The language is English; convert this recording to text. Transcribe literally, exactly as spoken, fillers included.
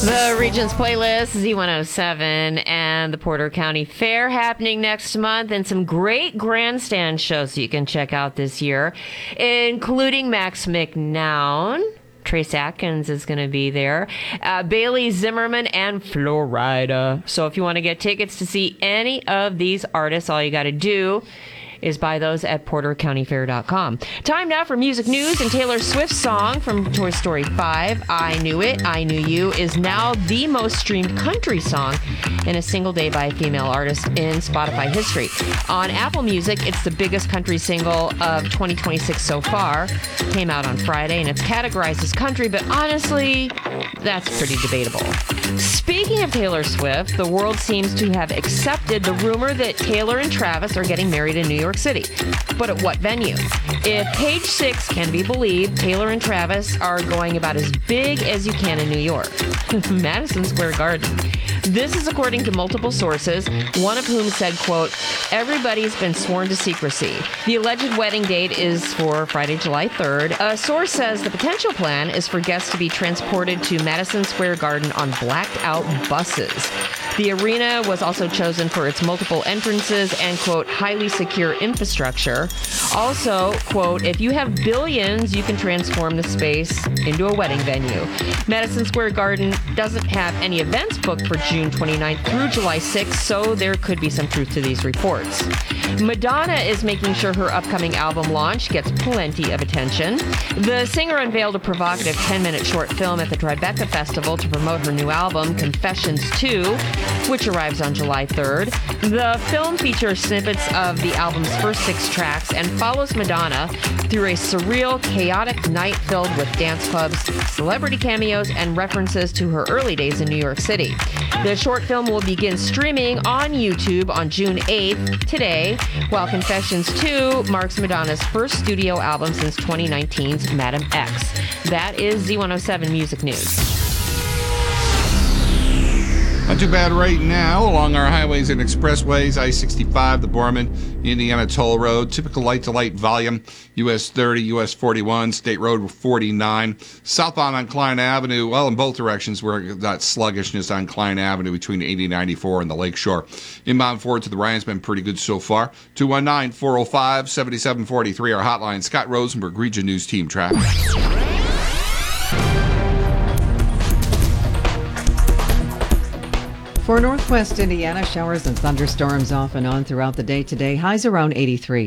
The Regions Playlist, Z one oh seven, and the Porter County Fair happening next month, and some great grandstand shows you can check out this year, including Max McNown. Trace Atkins is going to be there. Uh, Bailey Zimmerman and Florida. So if you want to get tickets to see any of these artists, all you got to do is buy those at porter county fair dot com. Time now for music news, and Taylor Swift's song from Toy Story five, I Knew It, I Knew You, is now the most streamed country song in a single day by a female artist in Spotify history. On Apple Music, it's the biggest country single of twenty twenty-six so far. Came out on Friday, and it's categorized as country, but honestly, that's pretty debatable. Speaking of Taylor Swift, the world seems to have accepted the rumor that Taylor and Travis are getting married in New York City. But at what venue? If Page Six can be believed, Taylor and Travis are going about as big as you can in New York. Madison Square Garden. This is according to multiple sources, one of whom said, quote, everybody's been sworn to secrecy. The alleged wedding date is for Friday, July third. A source says the potential plan is for guests to be transported to Madison Square Garden on blacked-out buses. The arena was also chosen for its multiple entrances and, quote, highly secure infrastructure. Also, quote, if you have billions, you can transform the space into a wedding venue. Madison Square Garden doesn't have any events booked for June twenty-ninth through July sixth, so there could be some truth to these reports. Madonna is making sure her upcoming album launch gets plenty of attention. The singer unveiled a provocative ten-minute short film at the Tribeca Festival to promote her new album, Confessions two, which arrives on July third. The film features snippets of the album's first six tracks and follows Madonna through a surreal, chaotic night filled with dance clubs, celebrity cameos, and references to her early days in New York City. The short film will begin streaming on YouTube on June eighth, today, while Confessions two marks Madonna's first studio album since twenty nineteen's Madam X. That is Z one oh seven Music News. Not too bad right now along our highways and expressways. I sixty-five, the Borman, Indiana Toll Road. Typical light-to-light volume. U S thirty, U S forty-one, State Road forty-nine. Southbound on Klein Avenue. Well, in both directions, we're got sluggishness on Klein Avenue between eighty ninety-four and the Lakeshore. Inbound forward to the Ryan's been pretty good so far. two one nine, four oh five, seven seven four three, our hotline. Scott Rosenberg, Region News Team Traffic. For northwest Indiana, showers and thunderstorms off and on throughout the day today. Highs around eighty-three.